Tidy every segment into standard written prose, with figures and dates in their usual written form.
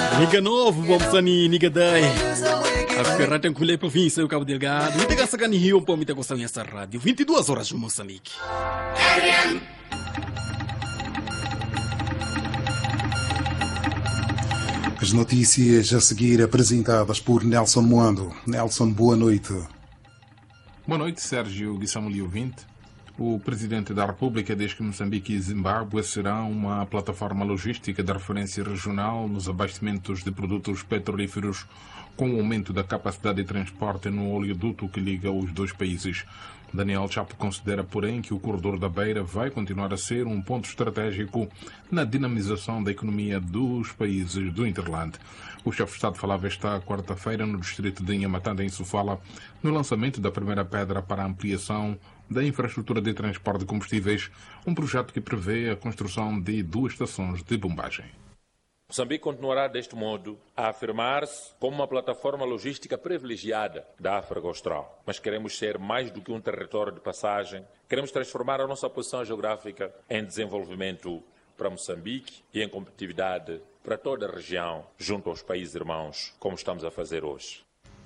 Niga novo, vamos ani, niga dai. A ferrata em Culé província, o Cabo Delgado. Não tem que sacar Rio, um pouco de gostar nessa rádio. 22 horas no Moçambique. As notícias a seguir apresentadas por Nelson Moando. Nelson, boa noite. Boa noite, Sérgio Guissamuli ouvinte. O Presidente da República diz que Moçambique e Zimbábue serão uma plataforma logística de referência regional nos abastecimentos de produtos petrolíferos, com o aumento da capacidade de transporte no oleoduto que liga os dois países. Daniel Chapo considera, porém, que o corredor da Beira vai continuar a ser um ponto estratégico na dinamização da economia dos países do Interland. O chefe de Estado falava esta quarta-feira no distrito de Inhamatanda, em Sofala, no lançamento da primeira pedra para a ampliação da infraestrutura de transporte de combustíveis, um projeto que prevê a construção de 2 estações de bombagem. Moçambique continuará deste modo a afirmar-se como uma plataforma logística privilegiada da África Austral. Mas queremos ser mais do que um território de passagem. Queremos transformar a nossa posição geográfica em desenvolvimento para Moçambique e em competitividade para toda a região, junto aos países irmãos, como estamos a fazer hoje.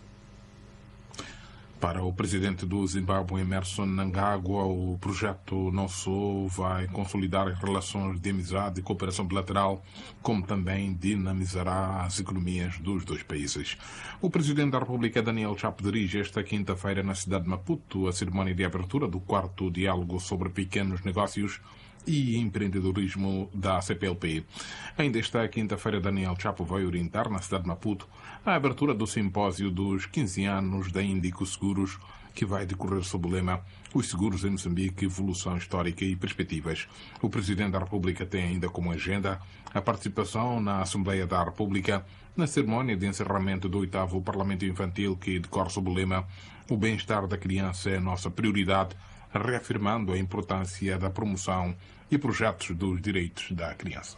Para o presidente do Zimbábue, Emmerson Mnangagwa, o projeto não só vai consolidar as relações de amizade e cooperação bilateral, como também dinamizará as economias dos dois países. O presidente da República, Daniel Chapo, dirige esta quinta-feira na cidade de Maputo a cerimónia de abertura do 4º diálogo sobre pequenos negócios e empreendedorismo da CPLP. Ainda esta quinta-feira, Daniel Chapo vai orientar na cidade de Maputo a abertura do simpósio dos 15 anos da Índico Seguros, que vai decorrer sob o lema Os Seguros em Moçambique, Evolução Histórica e Perspectivas. O Presidente da República tem ainda como agenda a participação na Assembleia da República na cerimónia de encerramento do 8º Parlamento Infantil, que decorre sob o lema O Bem-Estar da Criança é a Nossa Prioridade, reafirmando a importância da promoção e projetos dos direitos da criança.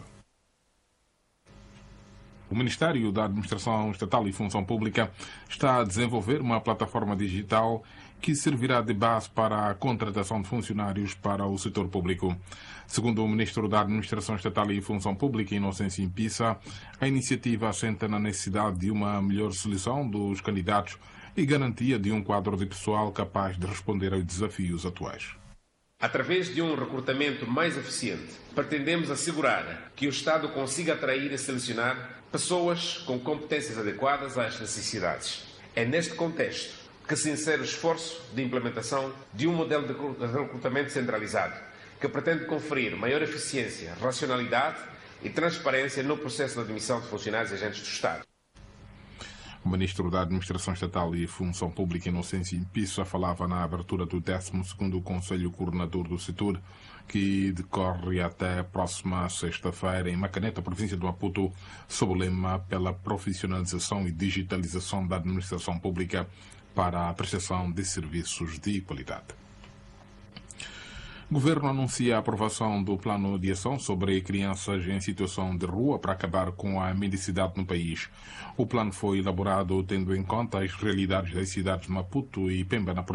O Ministério da Administração Estatal e Função Pública está a desenvolver uma plataforma digital que servirá de base para a contratação de funcionários para o setor público. Segundo o Ministro da Administração Estatal e Função Pública, Inocêncio Impissa, a iniciativa assenta na necessidade de uma melhor seleção dos candidatos e garantia de um quadro de pessoal capaz de responder aos desafios atuais. Através de um recrutamento mais eficiente, pretendemos assegurar que o Estado consiga atrair e selecionar pessoas com competências adequadas às necessidades. É neste contexto que se insere o esforço de implementação de um modelo de recrutamento centralizado, que pretende conferir maior eficiência, racionalidade e transparência no processo de admissão de funcionários e agentes do Estado. O Ministro da Administração Estatal e Função Pública, Inocêncio Impissa, falava na abertura do 12º Conselho Coordenador do Setor, que decorre até a próxima sexta-feira em Macaneta, província de Maputo, sob o lema pela profissionalização e digitalização da administração pública para a prestação de serviços de qualidade. O Governo anuncia a aprovação do plano de ação sobre crianças em situação de rua para acabar com a mendicidade no país. O plano foi elaborado tendo em conta as realidades das cidades de Maputo e Pemba, na